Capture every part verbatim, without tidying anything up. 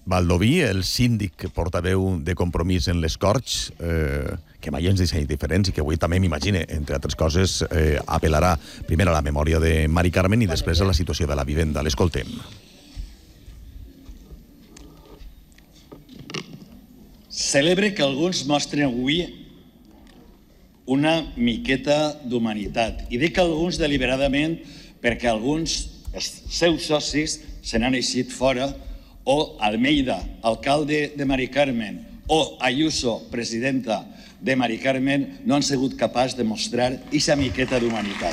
Baldoví, el síndic portaveu de Compromís en les Corts, eh, que mai ens deixa indiferents i que avui també m'imagine, entre altres coses, eh, apel·larà primer a la memòria de Mari Carmen i després a la situació de la vivenda. L'escoltem. Celebre que alguns mostren avui una miqueta d'humanitat. I dic alguns deliberadament perquè alguns, els seus socis, se n'han eixit fora, o Almeida, alcalde de Mari Carmen, o Ayuso, presidenta de Mari Carmen, no han sigut capaços de mostrar aquesta miqueta d'humanitat.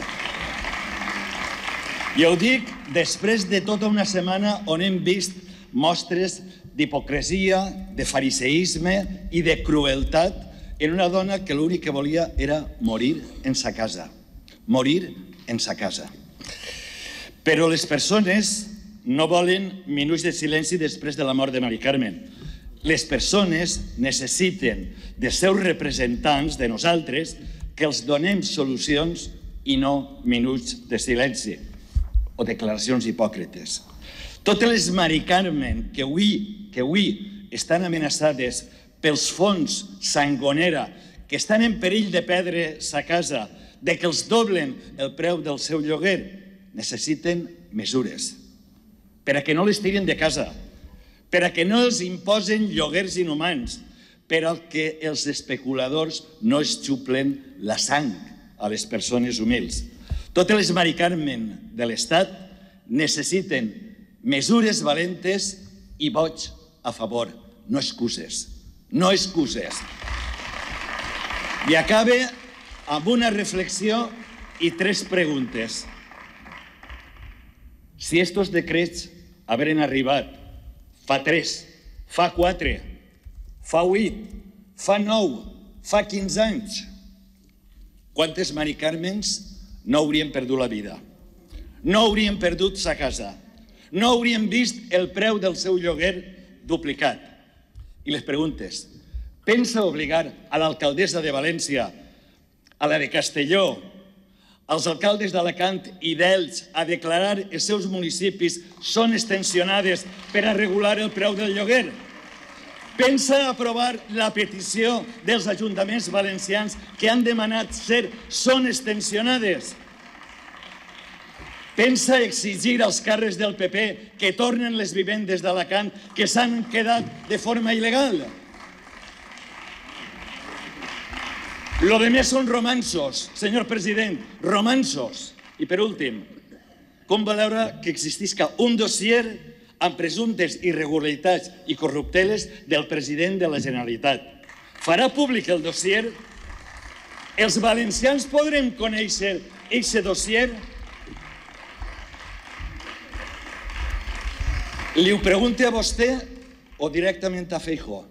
I ho dic després de tota una setmana on hem vist mostres d'hipocresia, de fariseisme i de crueltat en una dona que l'únic que volia era morir en sa casa. Morir en sa casa. Però les persones no volen minuts de silenci després de la mort de Mari Carmen. Les persones necessiten dels seus representants, de nosaltres, que els donem solucions i no minuts de silenci o declaracions hipòcrites. Totes les Mari Carmen que avui, que avui estan amenaçades pels fons Sangonera, que estan en perill de perdre sa casa, de que els doblen el preu del seu lloguer, necessiten mesures per a que no les tirin de casa, per a que no els imposen lloguers inhumans, per a que els especuladors no es xuplen la sang a les persones humils. Totes les Mari Carmen de l'Estat necessiten mesures valentes i vots a favor, no excuses, no excuses. I acabe amb una reflexió i tres preguntes. Si estos decrets haveren arribat fa tres, fa quatre, fa vuit, fa nou, fa quinze anys, quantes Mari Carmens no haurien perdut la vida? No haurien perdut sa casa? No haurien vist el preu del seu lloguer duplicat? I les preguntes. Pensa obligar a l'alcaldessa de València, a la de Castelló, als alcaldes d'Alacant i d'Elx a declarar els seus municipis zones tensionades per a regular el preu del lloguer? Pensa aprovar la petició dels ajuntaments valencians que han demanat ser zones tensionades? Pensa exigir als càrrecs del P P que tornen les vivendes d'Alacant que s'han quedat de forma il·legal? Lo demés són romansos, senyor president, romansos. I per últim, com valora que existisca un dossier amb presumptes irregularitats i corrupteles del president de la Generalitat? Farà públic el dossier? Els valencians podrem conèixer aquest dossier? Li ho pregunte a vostè o directament a Feijóo?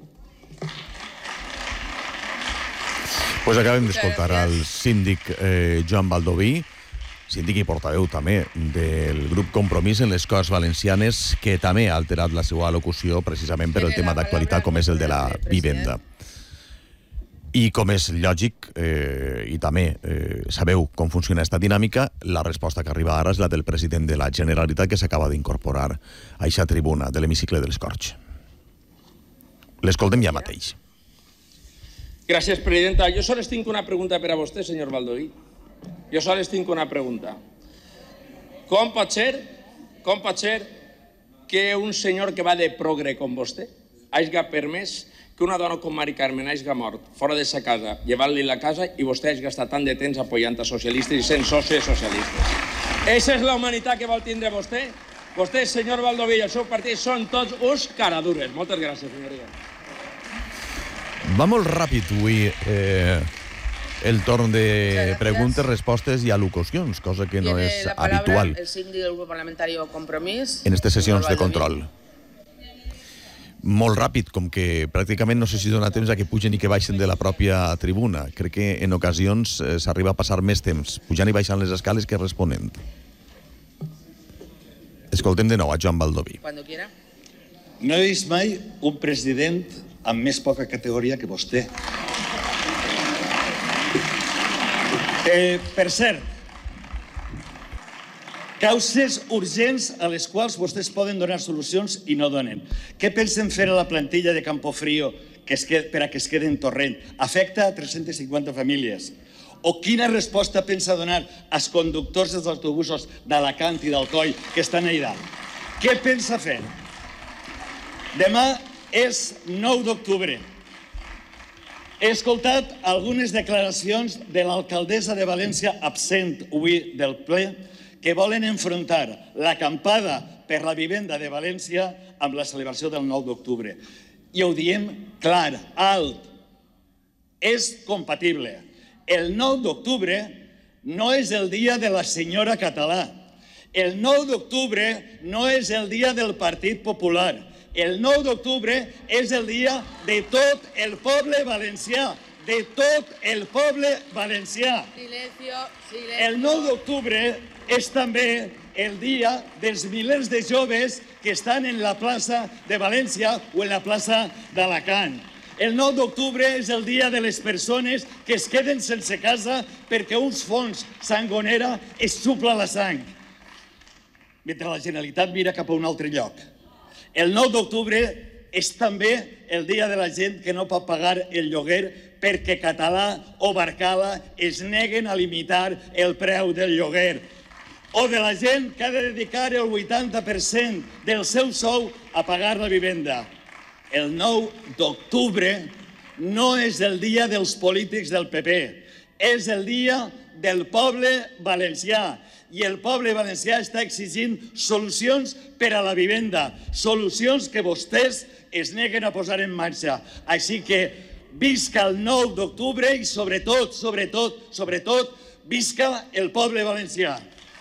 Pues acabem d'escoltar al síndic eh, Joan Baldoví, síndic i portaveu també del grup Compromís en les Corts Valencianes, que també ha alterat la seva alocució precisament per el tema d'actualitat com és el de la vivenda. I com és lògic, eh, i també eh, sabeu com funciona aquesta dinàmica, la resposta que arriba ara és la del president de la Generalitat, que s'acaba d'incorporar a aquesta tribuna de l'hemicicle de les Corts. L'escoltem ja mateix. Gràcies, presidenta. Jo sols tinc una pregunta per a vostè, senyor Baldoví. Jo sols tinc una pregunta. Com pot ser, com pot ser que un senyor que va de progre com vostè hagi permès que una dona com Mari Carmen hagi mort fora de sa casa, llevant-li la casa, i vostè hagi gastat tant de temps apoyant a socialistes i sent socis socialistes? Eixa és la humanitat que vol tindre vostè? Vostè, senyor Baldoví, i el seu partit són tots uns caradures. Moltes gràcies, senyoria. Va molt ràpid avui eh, el torn de preguntes, respostes i al·locucions, cosa que no és habitual el síndic del grup parlamentari Compromís en aquestes sessions de control. Molt ràpid, com que pràcticament no sé si dona temps a que pugen i que baixen de la pròpia tribuna. Crec que en ocasions eh, s'arriba a passar més temps pujant i baixant les escales que responent. Escoltem de nou a Joan Baldoví. Cuando quiera. No he vist mai un president amb més poca categoria que vostè. Eh, per cert, Causes urgents a les quals vostès poden donar solucions i no donen. Què pensen fer a la plantilla de Campofrío per a que es quedi en Torrent? Afecta a tres-centes cinquanta famílies. O quina resposta pensa donar als conductors dels autobusos d'Alacant i d'Alcoi que estan allà? Què pensa fer? Demà és nou d'octubre. He escoltat algunes declaracions de l'alcaldessa de València, absent avui del ple, que volen enfrontar l'acampada per la vivenda de València amb la celebració del nou d'octubre. I ho diem clar, alt. És compatible. El nou d'octubre no és el dia de la senyora Català. El nou d'octubre no és el dia del Partit Popular. El nou d'octubre és el dia de tot el poble valencià, de tot el poble valencià. Silencio, silencio. El nou d'octubre és també el dia dels milers de joves que estan en la plaça de València o en la plaça d'Alacant. El nou d'octubre és el dia de les persones que es queden sense casa perquè uns fons sangonera es xupla la sang, mentre la Generalitat mira cap a un altre lloc. El nou d'octubre és també el dia de la gent que no pot pagar el lloguer perquè Català o Barcala es neguen a limitar el preu del lloguer. O de la gent que ha de dedicar el vuitanta per cent del seu sou a pagar la vivenda. El nou d'octubre no és el dia dels polítics del P P, és el dia del poble valencià. I el poble valencià està exigint solucions per a la vivenda, solucions que vostès es neguen a posar en marxa. Així que visca el nou d'octubre i sobretot, sobretot, sobretot, visca el poble valencià.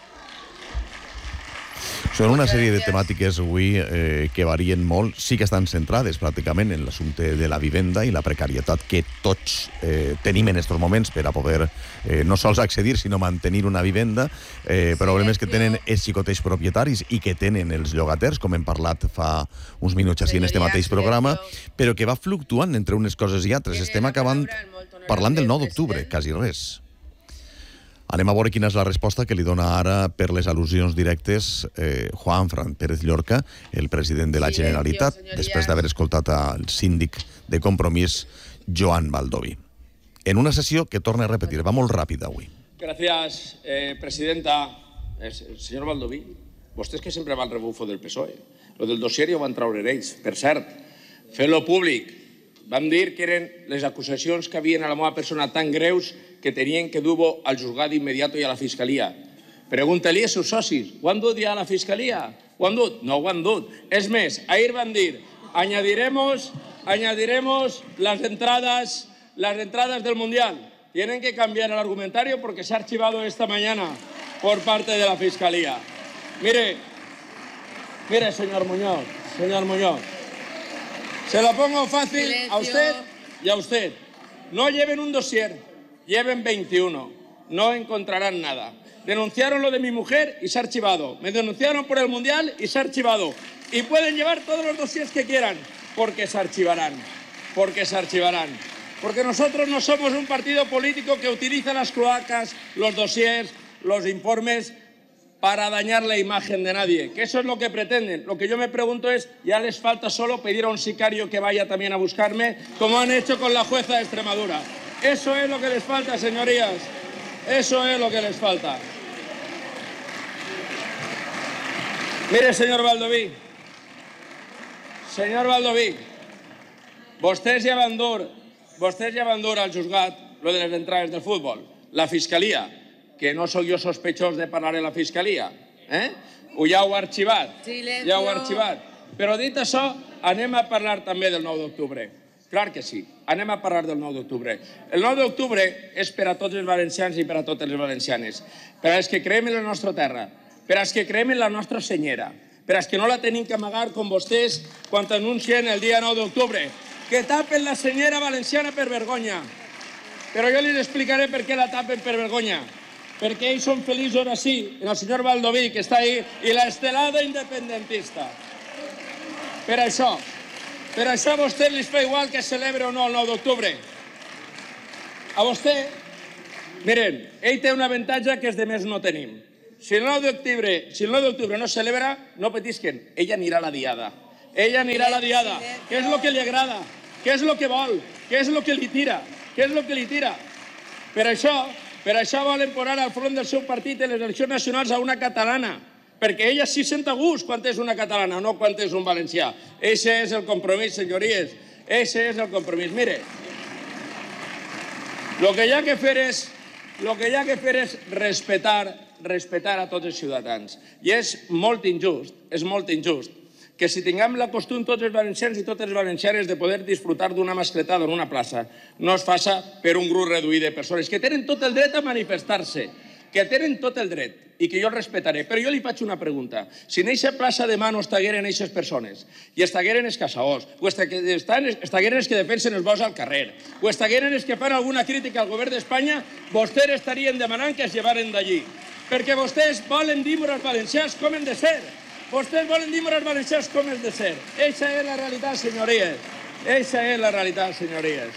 Són una sèrie de temàtiques avui eh, que varien molt, sí que estan centrades pràcticament en l'assumpte de la vivenda i la precarietat que tots eh, tenim en aquests moments per a poder eh, no sols accedir, sinó mantenir una vivenda. Eh, problemes que tenen els xicotets propietaris i que tenen els llogaters, com hem parlat fa uns minuts així en este mateix programa, però que va fluctuant entre unes coses i altres. Estem acabant parlant del nou d'octubre, quasi res. Anem a veure quina és la resposta que li dona ara per les al·lusions directes eh, Juanfran Pérez Llorca, el president de la Generalitat, després d'haver escoltat al síndic de Compromís, Joan Baldoví. En una sessió que torna a repetir, va molt ràpida avui. Gràcies, eh, presidenta. Eh, senyor Baldoví, vostè és que sempre va al rebufo del P S O E. Lo del dossier ja ho van traure ells. Per cert, fent-lo públic, vam dir que eren les acusacions que havien a la meva persona tan greus que tenien que dur-ho al juzgat immediato i a la fiscalia. Pregunta-li als seus socis, ho han dut ja a la fiscalia? Ho han dut? No ho han dut. És més, ahir van dir, añadiremos, añadiremos las entradas, las entradas del Mundial. Tienen que cambiar el argumentario porque se ha archivado esta mañana por parte de la fiscalía. Mire, mire, señor Muñoz, señor Muñoz, se lo pongo fácil a usted y a usted. No lleven un dossier. Lleven veintiuno, no encontrarán nada. Denunciaron lo de mi mujer y se ha archivado. Me denunciaron por el Mundial y se ha archivado. Y pueden llevar todos los dossiers que quieran, porque se archivarán. Porque se archivarán. Porque nosotros no somos un partido político que utiliza las cloacas, los dossiers, los informes para dañar la imagen de nadie. Que eso es lo que pretenden. Lo que yo me pregunto es, ya les falta solo pedir a un sicario que vaya también a buscarme, como han hecho con la jueza de Extremadura. Eso es lo que les falta, señorías. Eso es lo que les falta. Mire, señor Baldoví. Señor Baldoví, vostès ja van dur, vostès ja van dur al juzgat lo de les entrades del futbol. La fiscalia, que no soc jo sospechós de parlar en la fiscalia, eh? O ja ho ha arxivat. Ja ho ha arxivat. Però dit això, anem a parlar també del nou d'octubre. Clar que sí. Anem a parlar del nou d'octubre. El nou d'octubre és per a tots els valencians i per a totes les valencianes. Per als que creem en la nostra terra, per als que creem en la nostra senyera, per als que no la tenim que amagar com vostès quan anuncien el dia nou d'octubre. Que tapen la senyera valenciana per vergonya. Però jo li explicaré per què la tapen per vergonya. Perquè ells són feliços així, en el senyor Baldoví, que està ahí, i la estelada independentista. Per això. Per això a vostè li fa igual que celebra o no el nou d'octubre. A vostè, miren, ell té un avantatge que els demés no tenim. si el nou d'octubre si el nou d'octubre no se celebra, no patisquen, ella anirà a la diada. Ella anirà a la diada. Què és el que li agrada? Què és el que vol? Què és el que li tira? Què és el que li tira? Per això, per això volen posar al front del seu partit en les eleccions nacionals a una catalana, perquè ella sí sent a gust quan és una catalana, no quan és un valencià. Ese és el compromís, senyories. Ese és el compromís. Mire, lo que hi ha que fer és, lo que hi ha que fer és respetar, respetar a tots els ciutadans. I és molt injust, és molt injust, que si tinguem la costum tots els valencians i totes les valencianes de poder disfrutar d'una mascletada en una plaça, no es faça per un grup reduït de persones que tenen tot el dret a manifestar-se, que tenen tot el dret i que jo el respetaré. Però jo li faig una pregunta. Si en aquesta plaça demà no estagueren aquestes persones, i estagueren els caçadors, o estagueren els que defensen els boscs al carrer, o estagueren els que fan alguna crítica al govern d'Espanya, vostès estarien demanant que es llevaren d'allí. Perquè vostès volen dir-nos als valencians com hem de ser. Vostès volen dir-nos als valencians com hem de ser. Eixa és la realitat, senyories. Eixa és la realitat, senyories.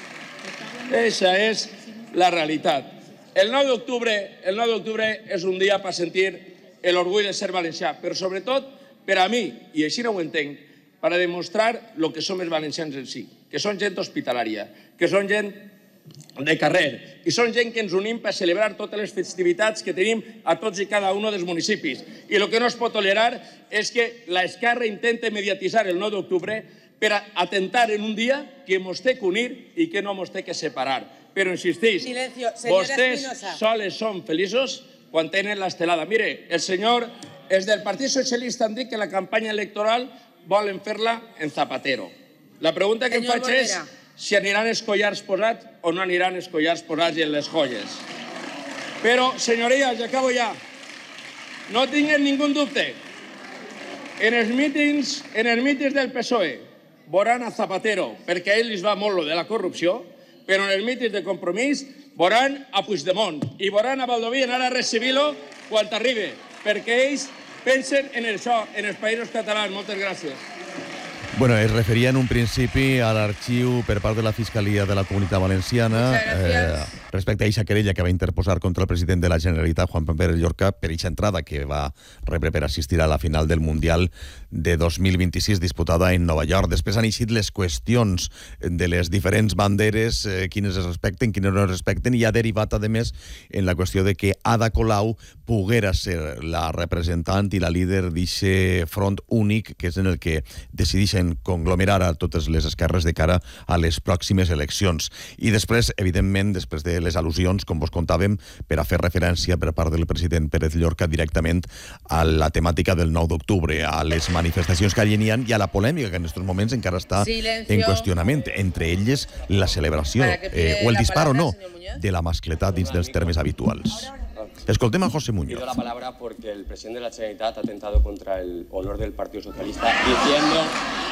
Eixa és la realitat. El nou d'octubre el nou d'octubre és un dia per sentir l'orgull de ser valencià, però sobretot per a mi, i així no ho entenc, per a demostrar el que som els valencians en si, que són gent hospitalària, que són gent de carrer, i són gent que ens unim per celebrar totes les festivitats que tenim a tots i cada un dels municipis. I el que no es pot tolerar és que l'esquerra intente mediatitzar el nou d'octubre per atentar en un dia que ens té que unir i que no ens té que separar. Però insistís, vostès sols són feliços quan tenen l'estelada. Mire, el senyor, els del Partit Socialista han dit que la campanya electoral volen fer-la en Zapatero. La pregunta que em faig és si aniran els collars posats o no aniran els collars posats i en les joies. Però, senyories, ja acabo ja, no tinguen ningú dubte. En els mítings, en els mítings del P S O E veuran a Zapatero, perquè a ells els va molt lo de la corrupció, però en els mítings de Compromís veuran a Puigdemont i veuran a Baldoví anar a recibir-lo quan arribi, perquè ells pensen en això, en els països catalans. Moltes gràcies. Bueno, es refería en un principi a l'arxiu per part de la Fiscalia de la Comunitat Valenciana eh, respecte a aquesta querella que va interposar contra el president de la Generalitat, Juan Pérez Llorca, per aquesta entrada que va rebre per assistir a la final del Mundial de dos mil vint-i-sis disputada en Nova York. Després han eixit les qüestions de les diferents banderes, eh, quines es respecten, quines no es respecten, i ha derivat, a més, en la qüestió de que Ada Colau poguera ser la representant i la líder d'aquest front únic, que és en el que decideixen conglomerar a totes les esquerres de cara a les pròximes eleccions. I després, evidentment, després de les al·lusions, com vos contàvem, per a fer referència per part del president Pérez Llorca directament a la temàtica del nou d'octubre, a les manifestacions que allí n'hi ha i a la polèmica que en aquests moments encara està Silencio. en qüestionament, entre elles la celebració eh, o el dispar o no de la mascletat dins dels termes habituals. Escoltem a José Muñoz. Pido la palabra porque el presidente de la Generalitat ha atentado contra el honor del Partido Socialista diciendo...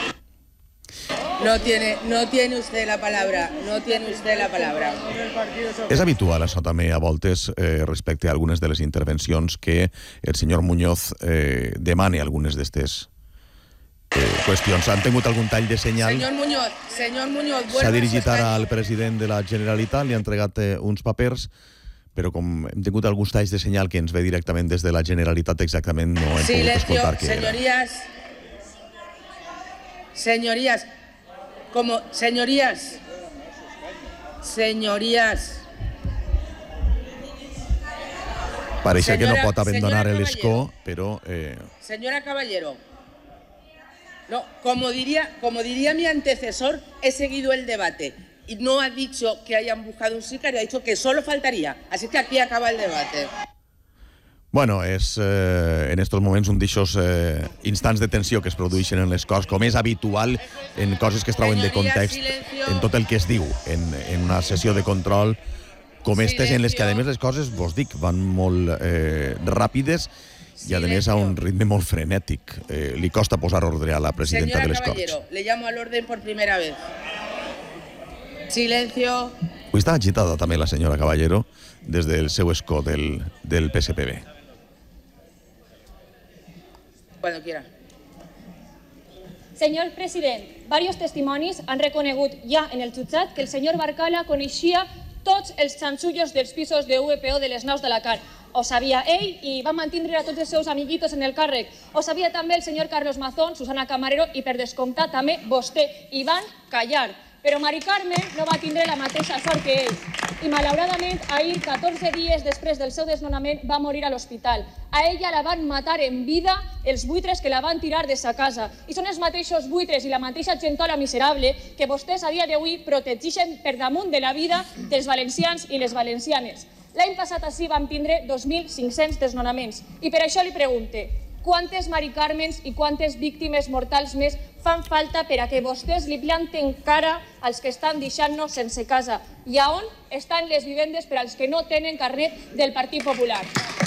No tiene, no tiene usted la palabra, no tiene usted la palabra. És habitual això també a voltes eh, respecte a algunes de les intervencions que el senyor Muñoz eh, demane algunes d'aquestes eh, qüestions. Han tingut algun tall de senyal? Senyor Muñoz, senyor Muñoz... S'ha dirigit ara al president de la Generalitat, li han entregat eh, uns papers, però com hem tingut alguns talls de senyal que ens ve directament des de la Generalitat, exactament no hem pogut escoltar què era. Señorías, señorías, como, señorías, señorías. Parece Señora, que no pot abandonar señora l'escó, però... Eh... Señora Caballero, no, como diría, como diría mi antecesor, he seguido el debate. Y no ha dicho que hayan buscado un sicario, ha dicho que solo faltaría. Así que aquí acaba el debate. Bueno, és eh, en estos moments un d'aixòs eh, instants de tensió que es produeixen en les coses, com és habitual en coses que es trauen de context, en tot el que es diu en, en una sessió de control com estes, en les que a més les coses, vos dic, van molt eh, ràpides i a més a un ritme molt frenètic. Eh, li costa posar ordre a la presidenta de les Corts. Señora Caballero, le llamo al orden por primera vez. Silencio. Avui està agitada també la senyora Caballero des del seu escó del, del P S P B. Cuando quiera. Señor president, varios testimonis han reconegut ja en el jutjat que el senyor Barcala coneixia tots els xanxullos dels pisos de U P O de les naus d'Alacant. Ho sabia ell i va mantindre a tots els seus amiguitos en el càrrec. Ho sabia també el senyor Carlos Mazón, Susana Camarero i, per descomptat, també vostè. I van callar. Però Mari Carmen no va tindre la mateixa sort que ells. I, malauradament, ahir, catorze dies després del seu desnonament, va morir a l'hospital. A ella la van matar en vida els buitres que la van tirar de sa casa. I són els mateixos buitres i la mateixa gentola miserable que vostès a dia d'avui protegeixen per damunt de la vida dels valencians i les valencianes. L'any passat així vam tindre dos mil cinc-cents desnonaments. I per això li pregunte, quantes Mari Carmens i quantes víctimes mortals més fan falta per a que vostès li planten cara als que estan deixant-nos sense casa? I a on estan les vivendes per als que no tenen carnet del Partit Popular?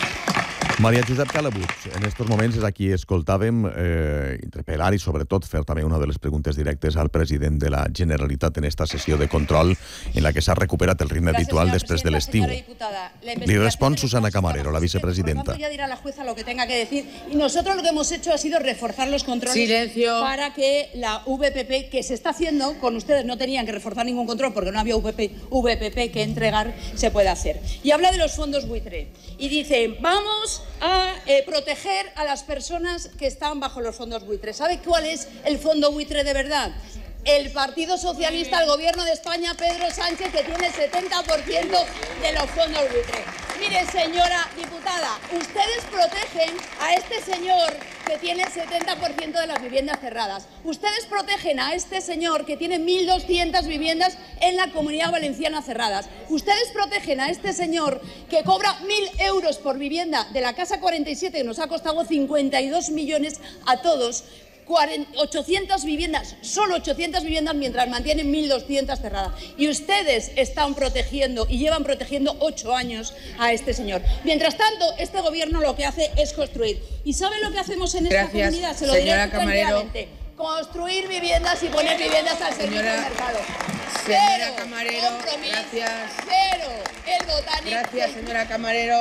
Maria Josep Calabut, en estos moments és a qui escoltàvem eh, interpel·lar i sobretot fer també una de les preguntes directes al president de la Generalitat en esta sessió de control en la que s'ha recuperat el ritme habitual després de l'estiu. Li respon Susana Camarero, la vicepresidenta. Ya dirá la jueza lo que tenga que decir y nosotros lo que hemos hecho ha sido reforzar los controles. Silencio. Para que la V P P, que se está haciendo con ustedes, no tenían que reforzar ningún control porque no había V P P que entregar, se puede hacer. Y habla de los fondos buitre y dice, vamos a eh, proteger a las personas que están bajo los fondos buitre. ¿Sabe cuál es el fondo buitre de verdad? El Partido Socialista, el Gobierno de España, Pedro Sánchez, que tiene el setenta por ciento de los fondos buitre. Mire, señora diputada, ustedes protegen a este señor que tiene el setenta por ciento de las viviendas cerradas. Ustedes protegen a este señor que tiene mil doscientas viviendas en la Comunidad Valenciana cerradas. Ustedes protegen a este señor que cobra mil euros por vivienda de la Casa cuarenta y siete, que nos ha costado cincuenta y dos millones a todos. ochocientas viviendas, solo ochocientas viviendas, mientras mantienen mil doscientas cerradas. Y ustedes están protegiendo y llevan protegiendo ocho años a este señor. Mientras tanto, este gobierno lo que hace es construir. ¿Y saben lo que hacemos en esta Gracias, comunidad? Se lo diré Camarero. tranquilamente. Construir viviendas y poner viviendas al servicio del mercado. Señora Cero Camarero, compromiso, gracias. Cero el botánico. Gracias, señora Camarero.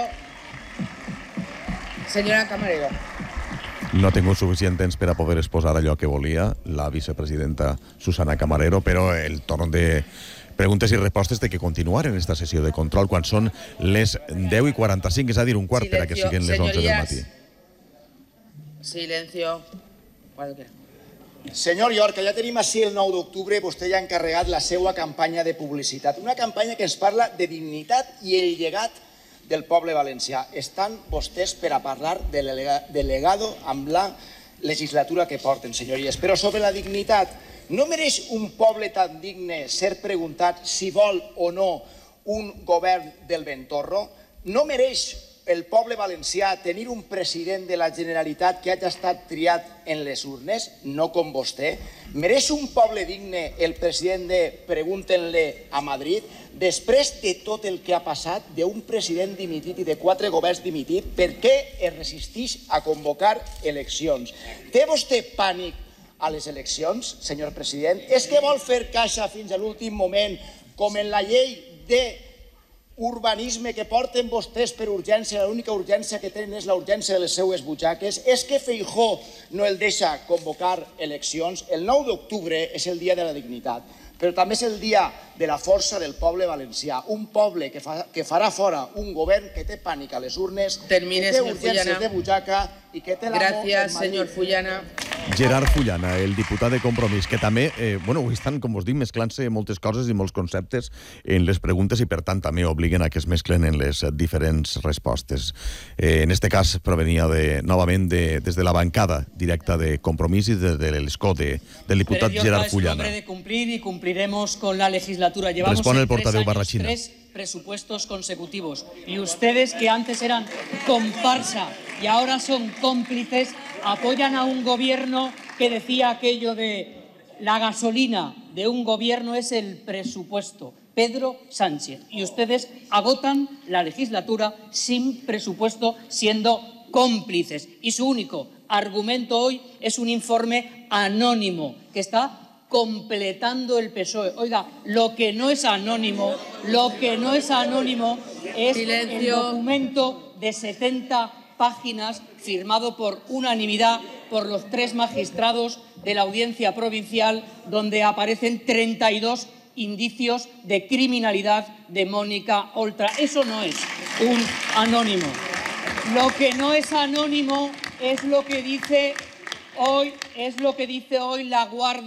Señora Camarero. No ha tingut suficient temps per a poder exposar allò que volia la vicepresidenta Susana Camarero, però el torn de preguntes i respostes de que continuar en esta sessió de control quan són les deu i quaranta-cinc, és a dir, un quart per a que siguin les onze del matí. Silencio. Senyor Llorca, ja tenim així el nou d'octubre, vostè ja ha encarregat la seva campanya de publicitat, una campanya que ens parla de dignitat i el llegat del poble valencià. Estan vostès per a parlar del legado amb la legislatura que porten, senyories. Però sobre la dignitat, no mereix un poble tan digne ser preguntat si vol o no un govern del Ventorro? No mereix el poble valencià tenir un president de la Generalitat que hagi estat triat en les urnes, no com vostè? Mereix un poble digne el president de Pregúntenle a Madrid? Després de tot el que ha passat, d'un president dimitit i de quatre governs dimitit, per què es resisteix a convocar eleccions? Té vostè pànic a les eleccions, senyor president? És que vol fer caixa fins a l'últim moment, com en la llei de urbanisme que porten vostès per urgència, l'única urgència que tenen és la urgència de les seues butxaques? És que Feijóo no el deixa convocar eleccions? El nou d'octubre és el dia de la dignitat, però també és el dia de la força del poble valencià, un poble que, fa, que farà fora un govern que té pànic a les urnes, Termine, que té urgències de butxaca i que té l'amor en Madrid. Gràcies, senyor Fullana. Gerard Fullana, el diputat de Compromís, que també, eh, bueno, avui estan, com us dic, mesclant-se moltes coses i molts conceptes en les preguntes i, per tant, també obliguen a que es mesclen en les diferents respostes. Eh, en este cas, provenia de, novament de, des de la bancada directa de Compromís i de, de l'escó de, del diputat Gerard Fullana. Es un hombre de cumplir y cumpliremos con la legislatura. Llevamos Responde el en tres portavoz años Barrachina. tres presupuestos consecutivos. Y ustedes, que antes eran comparsa y ahora son cómplices, apoyan a un gobierno que decía aquello de la gasolina de un gobierno es el presupuesto. Pedro Sánchez. Y ustedes agotan la legislatura sin presupuesto, siendo cómplices. Y su único argumento hoy es un informe anónimo que está completando el P S O E. Oiga, lo que no es anónimo, lo que no es anónimo es Silencio. el documento de setenta páginas firmado por unanimidad por los tres magistrados de la Audiencia Provincial, donde aparecen treinta y dos indicios de criminalidad de Mónica Oltra. Eso no es un anónimo. Lo que no es anónimo es lo que dice hoy, es lo que dice hoy la Guardia